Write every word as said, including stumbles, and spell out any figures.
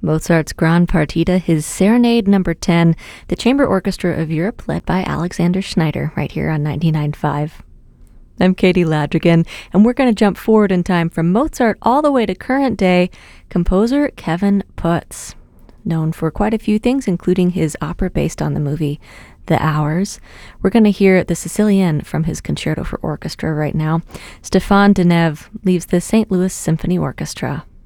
Mozart's Grand Partita, his Serenade number ten, the Chamber Orchestra of Europe, led by Alexander Schneider, right here on ninety-nine point five. I'm Katie Ladrigan, and we're going to jump forward in time from Mozart all the way to current day composer Kevin Putz, known for quite a few things, including his opera based on the movie The Hours. We're going to hear the Sicilienne from his Concerto for Orchestra right now. Stéphane Denève leaves the Saint Louis Symphony Orchestra.